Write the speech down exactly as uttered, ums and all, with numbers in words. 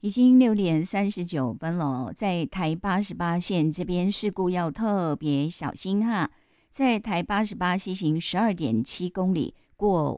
已经六点三十九分了，在台八十八线这边事故要特别小心哈。在台八十八西行十二点七公里，过